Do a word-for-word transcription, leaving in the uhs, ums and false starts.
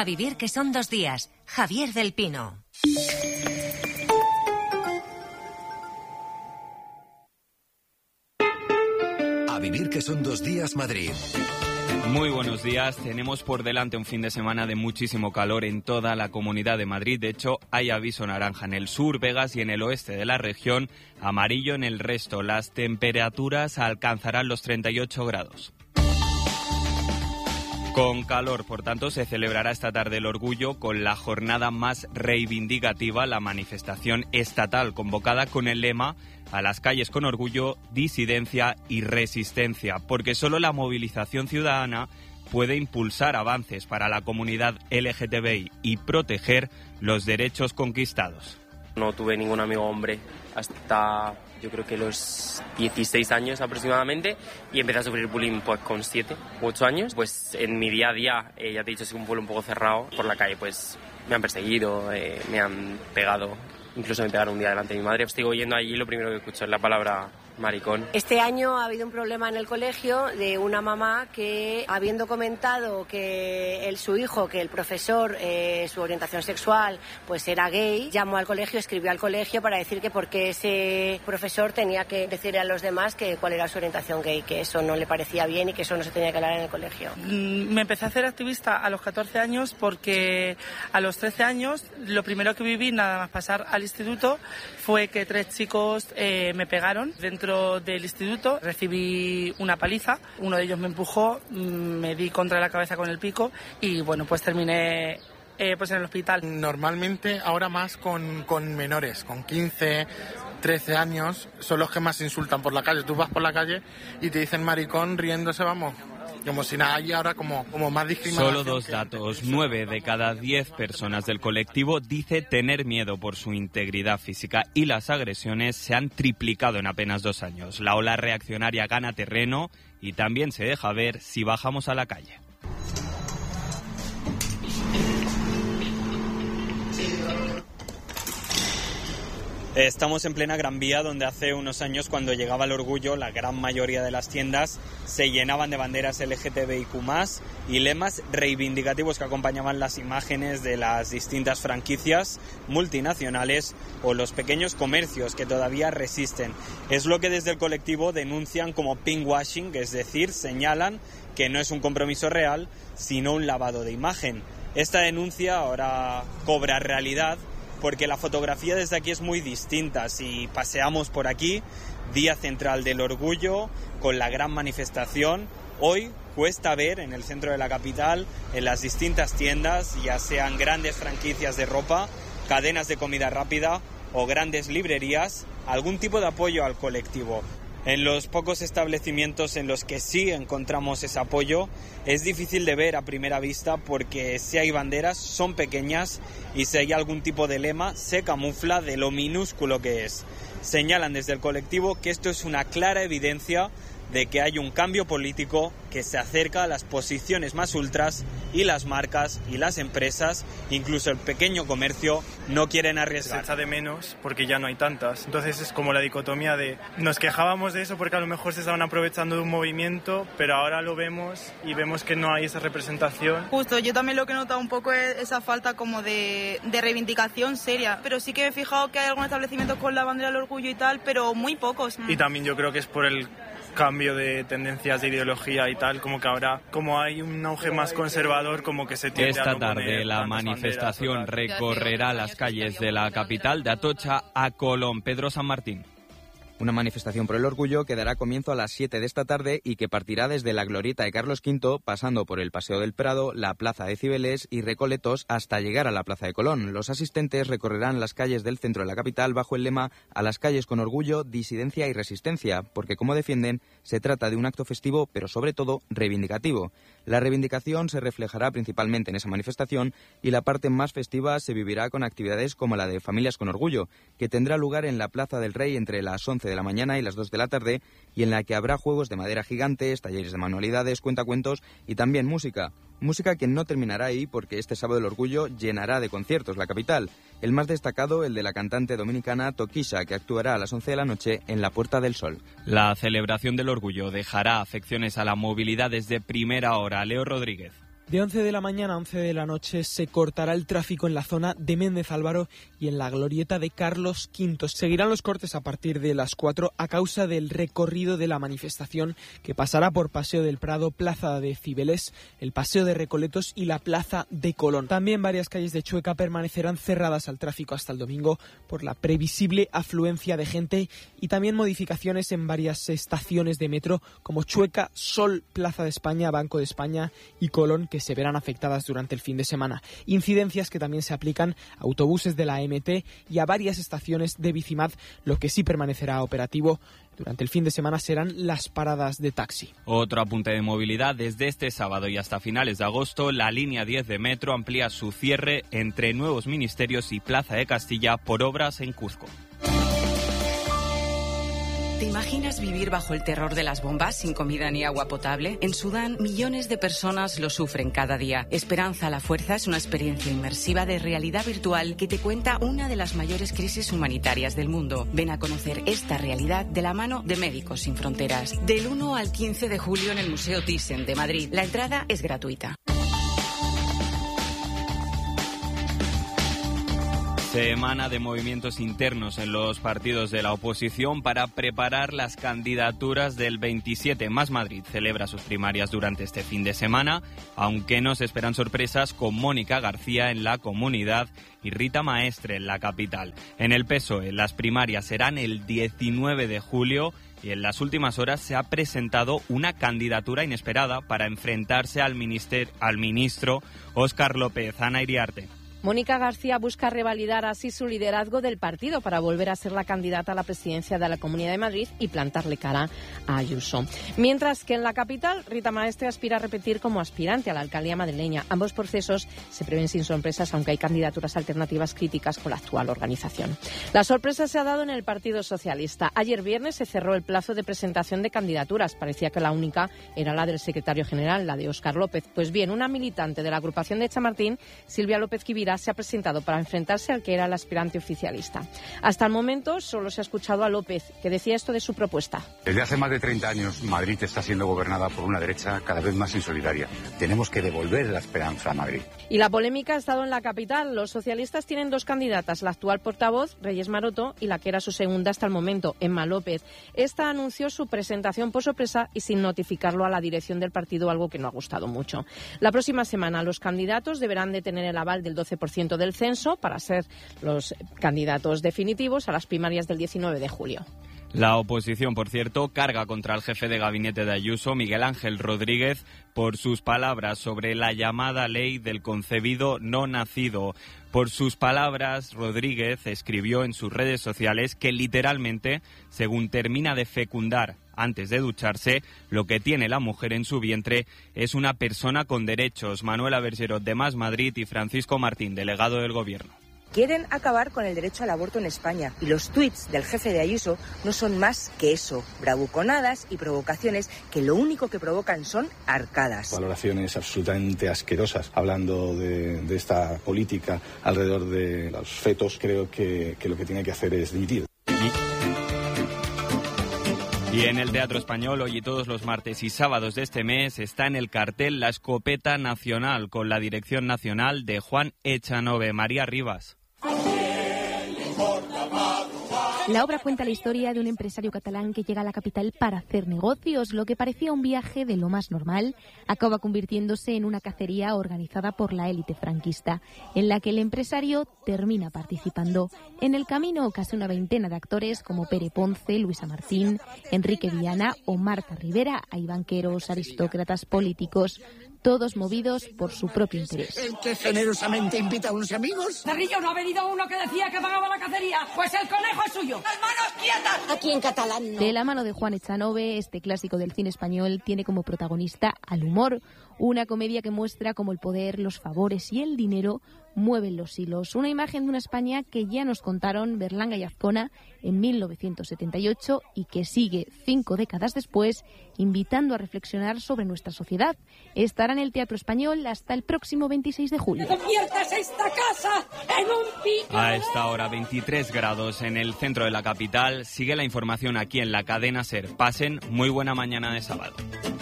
A vivir que son dos días. Javier del Pino. A vivir que son dos días Madrid. Muy buenos días. Tenemos por delante un fin de semana de muchísimo calor en toda la Comunidad de Madrid. De hecho, hay aviso naranja en el sur, Vegas y en el oeste de la región, amarillo en el resto. Las temperaturas alcanzarán los treinta y ocho grados. Con calor, por tanto, se celebrará esta tarde el Orgullo con la jornada más reivindicativa, la manifestación estatal convocada con el lema "A las calles con orgullo, disidencia y resistencia", porque solo la movilización ciudadana puede impulsar avances para la comunidad L G T B I y proteger los derechos conquistados. No tuve ningún amigo hombre hasta yo creo que los dieciséis años aproximadamente, y empecé a sufrir bullying pues con siete u ocho años. Pues en mi día a día, eh, ya te he dicho, soy un pueblo un poco cerrado. Por la calle pues me han perseguido, eh, me han pegado, incluso me pegaron un día delante de mi madre. Estoy yendo allí, lo primero que escucho es la palabra maricón. Este año ha habido un problema en el colegio de una mamá que, habiendo comentado que el, su hijo, que el profesor, eh, su orientación sexual, pues era gay, llamó al colegio, escribió al colegio para decir que por qué ese profesor tenía que decirle a los demás que cuál era su orientación gay, que eso no le parecía bien y que eso no se tenía que hablar en el colegio. Me empecé a hacer activista a los catorce años porque a los trece años lo primero que viví, nada más pasar al instituto, fue que tres chicos eh, me pegaron dentro del instituto. Recibí una paliza, uno de ellos me empujó, me di contra la cabeza con el pico y bueno, pues terminé eh, pues en el hospital. Normalmente ahora más con, con menores, con quince, trece años, son los que más insultan por la calle. Tú vas por la calle y te dicen maricón riéndose, vamos, como si nada, hay ahora como, como más discriminación. Solo dos datos. Nueve de cada diez personas del colectivo dice tener miedo por su integridad física y las agresiones se han triplicado en apenas dos años. La ola reaccionaria gana terreno y también se deja ver si bajamos a la calle. Estamos en plena Gran Vía, donde hace unos años, cuando llegaba el Orgullo, la gran mayoría de las tiendas se llenaban de banderas L G T B I Q más, y lemas reivindicativos que acompañaban las imágenes de las distintas franquicias multinacionales o los pequeños comercios que todavía resisten. Es lo que desde el colectivo denuncian como pinkwashing, es decir, señalan que no es un compromiso real, sino un lavado de imagen. Esta denuncia ahora cobra realidad, porque la fotografía desde aquí es muy distinta. Si paseamos por aquí, día central del Orgullo, con la gran manifestación, hoy cuesta ver en el centro de la capital, en las distintas tiendas, ya sean grandes franquicias de ropa, cadenas de comida rápida o grandes librerías, algún tipo de apoyo al colectivo. En los pocos establecimientos en los que sí encontramos ese apoyo, es difícil de ver a primera vista, porque si hay banderas son pequeñas y si hay algún tipo de lema se camufla de lo minúsculo que es. Señalan desde el colectivo que esto es una clara evidencia de que hay un cambio político que se acerca a las posiciones más ultras, y las marcas y las empresas, incluso el pequeño comercio, no quieren arriesgar. Se echa de menos porque ya no hay tantas. Entonces es como la dicotomía de nos quejábamos de eso porque a lo mejor se estaban aprovechando de un movimiento, pero ahora lo vemos y vemos que no hay esa representación. Justo, yo también lo que he notado un poco es esa falta como de, de reivindicación seria, pero sí que he fijado que hay algunos establecimientos con la bandera del Orgullo y tal, pero muy pocos. Y también yo creo que es por el cambio de tendencias de ideología y tal, como que ahora, como hay un auge más conservador, como que se tiende Esta a no tarde poner la manifestación banderas, recorrerá las calles de la capital, de Atocha a Colón. Pedro San Martín. Una manifestación por el Orgullo que dará comienzo a las siete de esta tarde y que partirá desde la Glorieta de Carlos quinto, pasando por el Paseo del Prado, la Plaza de Cibeles y Recoletos hasta llegar a la Plaza de Colón. Los asistentes recorrerán las calles del centro de la capital bajo el lema "A las calles con orgullo, disidencia y resistencia", porque, como defienden, se trata de un acto festivo, pero sobre todo reivindicativo. La reivindicación se reflejará principalmente en esa manifestación, y la parte más festiva se vivirá con actividades como la de Familias con Orgullo, que tendrá lugar en la Plaza del Rey entre las once de la mañana y las dos de la tarde, y en la que habrá juegos de madera gigantes, talleres de manualidades, cuentacuentos y también música. Música que no terminará ahí, porque este sábado el Orgullo llenará de conciertos la capital. El más destacado, el de la cantante dominicana Tokisha, que actuará a las once de la noche en la Puerta del Sol. La celebración del Orgullo dejará afecciones a la movilidad desde primera hora. Leo Rodríguez. De once de la mañana a once de la noche se cortará el tráfico en la zona de Méndez Álvaro y en la glorieta de Carlos quinto. Seguirán los cortes a partir de las cuatro a causa del recorrido de la manifestación que pasará por Paseo del Prado, Plaza de Cibeles, el Paseo de Recoletos y la Plaza de Colón. También varias calles de Chueca permanecerán cerradas al tráfico hasta el domingo por la previsible afluencia de gente y también modificaciones en varias estaciones de metro como Chueca, Sol, Plaza de España, Banco de España y Colón, que se verán afectadas durante el fin de semana. Incidencias que también se aplican a autobuses de la M T y a varias estaciones de Bicimad. Lo que sí permanecerá operativo durante el fin de semana serán las paradas de taxi. Otro apunte de movilidad: desde este sábado y hasta finales de agosto, la línea diez de metro amplía su cierre entre Nuevos Ministerios y Plaza de Castilla por obras en Cuzco. ¿Te imaginas vivir bajo el terror de las bombas sin comida ni agua potable? En Sudán, millones de personas lo sufren cada día. Esperanza a la Fuerza es una experiencia inmersiva de realidad virtual que te cuenta una de las mayores crisis humanitarias del mundo. Ven a conocer esta realidad de la mano de Médicos Sin Fronteras. Del uno al quince de julio en el Museo Thyssen de Madrid. La entrada es gratuita. Semana de movimientos internos en los partidos de la oposición para preparar las candidaturas del veintisiete. Más Madrid celebra sus primarias durante este fin de semana, aunque no se esperan sorpresas con Mónica García en la Comunidad y Rita Maestre en la capital. En el P S O E las primarias serán el diecinueve de julio y en las últimas horas se ha presentado una candidatura inesperada para enfrentarse al, minister, al ministro Óscar López. Ana Iriarte. Mónica García busca revalidar así su liderazgo del partido para volver a ser la candidata a la presidencia de la Comunidad de Madrid y plantarle cara a Ayuso. Mientras que en la capital, Rita Maestre aspira a repetir como aspirante a la alcaldía madrileña. Ambos procesos se prevén sin sorpresas, aunque hay candidaturas alternativas críticas con la actual organización. La sorpresa se ha dado en el Partido Socialista. Ayer viernes se cerró el plazo de presentación de candidaturas. Parecía que la única era la del secretario general, la de Óscar López. Pues bien, una militante de la agrupación de Chamartín, Silvia López Quivira, se ha presentado para enfrentarse al que era el aspirante oficialista. Hasta el momento solo se ha escuchado a López, que decía esto de su propuesta. Desde hace más de treinta años Madrid está siendo gobernada por una derecha cada vez más insolidaria. Tenemos que devolver la esperanza a Madrid. Y la polémica ha estado en la capital. Los socialistas tienen dos candidatas, la actual portavoz, Reyes Maroto, y la que era su segunda hasta el momento, Emma López. Esta anunció su presentación por sorpresa y sin notificarlo a la dirección del partido, algo que no ha gustado mucho. La próxima semana los candidatos deberán de tener el aval del doce por ciento del censo para ser los candidatos definitivos a las primarias del diecinueve de julio. La oposición, por cierto, carga contra el jefe de gabinete de Ayuso, Miguel Ángel Rodríguez, por sus palabras sobre la llamada ley del concebido no nacido. Por sus palabras, Rodríguez escribió en sus redes sociales que literalmente, según termina de fecundar antes de ducharse, lo que tiene la mujer en su vientre es una persona con derechos. Manuela Bergerot, de Más Madrid, y Francisco Martín, delegado del Gobierno. Quieren acabar con el derecho al aborto en España y los tuits del jefe de Ayuso no son más que eso, bravuconadas y provocaciones que lo único que provocan son arcadas. Valoraciones absolutamente asquerosas hablando de, de esta política alrededor de los fetos. Creo que, que lo que tiene que hacer es dimitir. Y en el Teatro Español, hoy y todos los martes y sábados de este mes, está en el cartel La Escopeta Nacional, con la dirección nacional de Juan Echanove. María Rivas. La obra cuenta la historia de un empresario catalán que llega a la capital para hacer negocios. Lo que parecía un viaje de lo más normal acaba convirtiéndose en una cacería organizada por la élite franquista, en la que el empresario termina participando. En el camino, casi una veintena de actores como Pere Ponce, Luisa Martín, Enrique Viana o Marta Rivera. Hay banqueros, aristócratas, políticos, todos movidos por su propio interés. El que generosamente invita a unos amigos. Cerrillo, ¿no ha venido uno que decía que pagaba la cacería? Pues el conejo es suyo. ¡Las manos quietas! Aquí en catalán no. De la mano de Juan Echanove, este clásico del cine español tiene como protagonista al humor. Una comedia que muestra cómo el poder, los favores y el dinero mueven los hilos. Una imagen de una España que ya nos contaron Berlanga y Azcona en mil novecientos setenta y ocho y que sigue cinco décadas después invitando a reflexionar sobre nuestra sociedad. Estará en el Teatro Español hasta el próximo veintiséis de julio. ¡Conviertas esta casa en un pico! A esta hora veintitrés grados en el centro de la capital. Sigue la información aquí en la cadena SER. Pasen muy buena mañana de sábado.